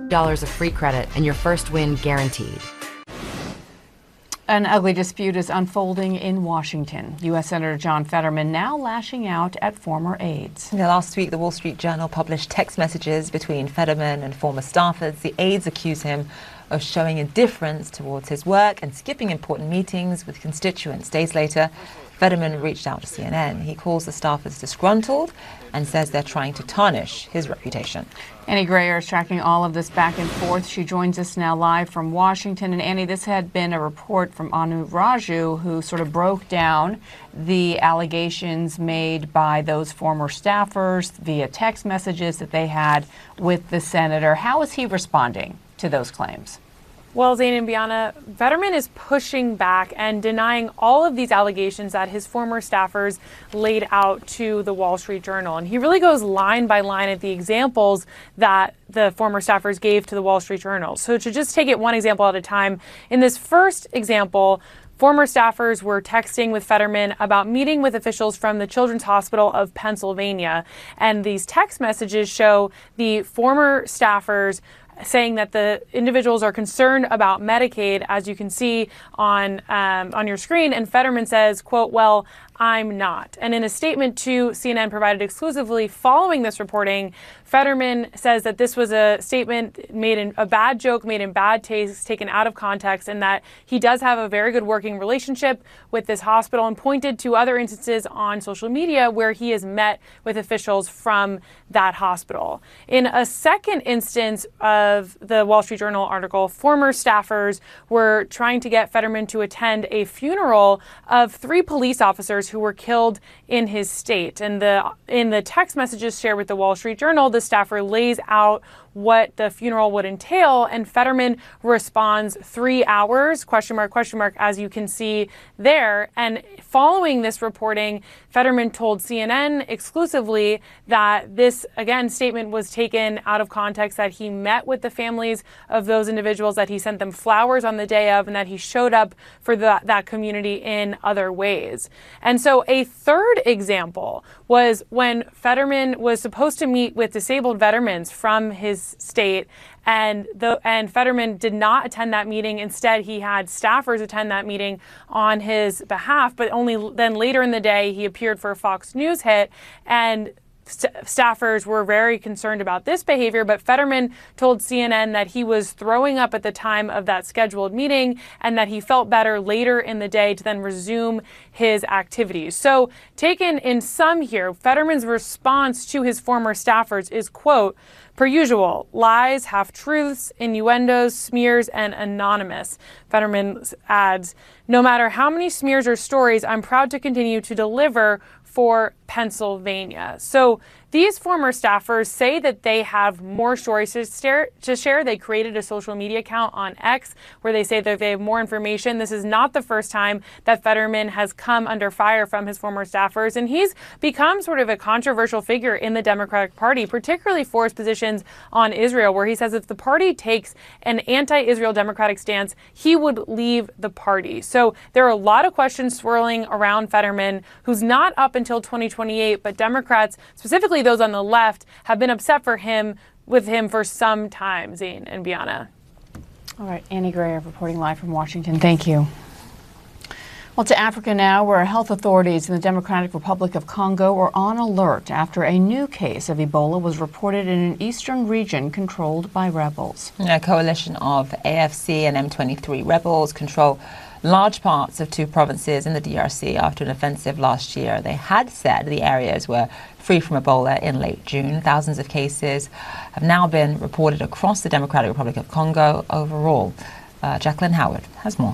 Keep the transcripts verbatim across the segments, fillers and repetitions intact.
dollars of free credit and your first win guaranteed. An ugly dispute is unfolding in Washington. U S Senator John Fetterman now lashing out at former aides. Yeah, last week, the Wall Street Journal published text messages between Fetterman and former staffers. The aides accuse him of showing indifference towards his work and skipping important meetings with constituents. Days later, Fetterman reached out to C N N. He calls the staffers disgruntled and says they're trying to tarnish his reputation. Annie Grayer is tracking all of this back and forth. She joins us now live from Washington. And Annie, this had been a report from Anu Raju, who sort of broke down the allegations made by those former staffers via text messages that they had with the senator. How is he responding to those claims? Well, Zain and Bianna, Fetterman is pushing back and denying all of these allegations that his former staffers laid out to the Wall Street Journal. And he really goes line by line at the examples that the former staffers gave to the Wall Street Journal. So to just take it one example at a time, in this first example, former staffers were texting with Fetterman about meeting with officials from the Children's Hospital of Pennsylvania. And these text messages show the former staffers saying that the individuals are concerned about Medicaid, as you can see on um, on your screen. And Fetterman says, quote, well, I'm not. And in a statement to C N N provided exclusively following this reporting, Fetterman says that this was a statement made in a bad joke, made in bad taste, taken out of context, and that he does have a very good working relationship with this hospital, and pointed to other instances on social media where he has met with officials from that hospital. In a second instance of the Wall Street Journal article, former staffers were trying to get Fetterman to attend a funeral of three police officers who were killed in his state. And the in the text messages shared with the Wall Street Journal, the staffer lays out what the funeral would entail, and Fetterman responds three hours, question mark, question mark, as you can see there. And following this reporting, Fetterman told C N N exclusively that this, again, statement was taken out of context, that he met with the families of those individuals, that he sent them flowers on the day of, and that he showed up for the, that community in other ways. And so a third example was when Fetterman was supposed to meet with disabled veterans from his state, and the and Fetterman did not attend that meeting. Instead, he had staffers attend that meeting on his behalf, but only then later in the day he appeared for a Fox News hit, and st- staffers were very concerned about this behavior. But Fetterman told C N N that he was throwing up at the time of that scheduled meeting, and that he felt better later in the day to then resume his activities. So taken in sum here, Fetterman's response to his former staffers is, quote, per usual, lies, half-truths, innuendos, smears, and anonymous. Fetterman adds, no matter how many smears or stories, I'm proud to continue to deliver for Pennsylvania. So these former staffers say that they have more stories to, stare, to share. They created a social media account on X where they say that they have more information. This is not the first time that Fetterman has come under fire from his former staffers, and he's become sort of a controversial figure in the Democratic Party, particularly for his positions on Israel, where he says if the party takes an anti-Israel Democratic stance, he would leave the party. So there are a lot of questions swirling around Fetterman, who's not up until twenty twenty-eight, but Democrats, specifically those on the left, have been upset for him with him for some time, Zain and Bianna. All right, Annie Grayer reporting live from Washington. Thank you. Well, to Africa now, where health authorities in the Democratic Republic of Congo are on alert after a new case of Ebola was reported in an eastern region controlled by rebels. A coalition of A F C and M twenty-three rebels control large parts of two provinces in the D R C after an offensive last year. They had said the areas were free from Ebola in late June. Thousands of cases have now been reported across the Democratic Republic of Congo overall. Uh, Jacqueline Howard has more.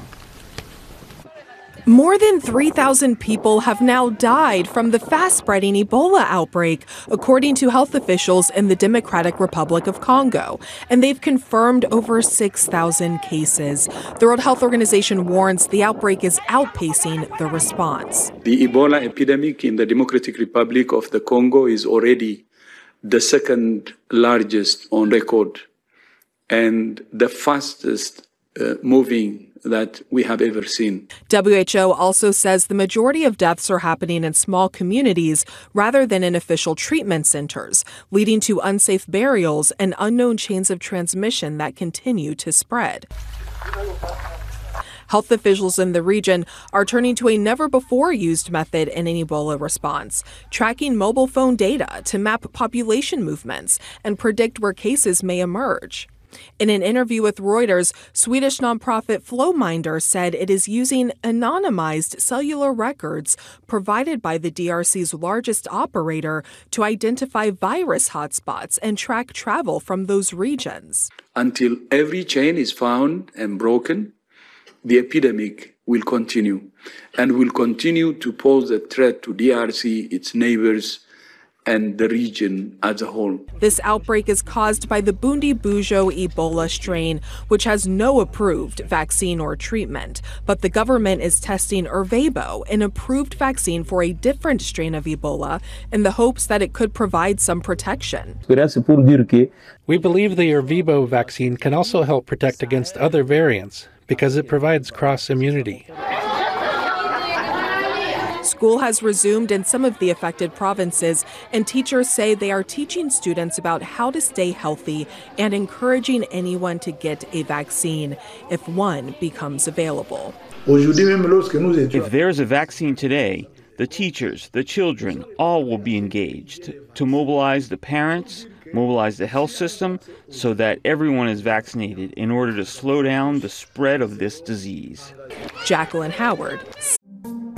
More than three thousand people have now died from the fast-spreading Ebola outbreak, according to health officials in the Democratic Republic of Congo, and they've confirmed over six thousand cases. The World Health Organization warns the outbreak is outpacing the response. The Ebola epidemic in the Democratic Republic of the Congo is already the second largest on record and the fastest uh, moving that we have ever seen. W H O also says the majority of deaths are happening in small communities rather than in official treatment centers, leading to unsafe burials and unknown chains of transmission that continue to spread. Health officials in the region are turning to a never-before-used method in an Ebola response, tracking mobile phone data to map population movements and predict where cases may emerge. In an interview with Reuters, Swedish nonprofit Flowminder said it is using anonymized cellular records provided by the D R C's largest operator to identify virus hotspots and track travel from those regions. Until every chain is found and broken, the epidemic will continue and will continue to pose a threat to D R C, its neighbors, and the region as a whole. This outbreak is caused by the Bundibugyo Ebola strain, which has no approved vaccine or treatment. But the government is testing Ervebo, an approved vaccine for a different strain of Ebola, in the hopes that it could provide some protection. We believe the Ervebo vaccine can also help protect against other variants because it provides cross-immunity. School has resumed in some of the affected provinces, and teachers say they are teaching students about how to stay healthy and encouraging anyone to get a vaccine if one becomes available. If there's a vaccine today, the teachers, the children, all will be engaged to mobilize the parents, mobilize the health system so that everyone is vaccinated in order to slow down the spread of this disease. Jacqueline Howard, C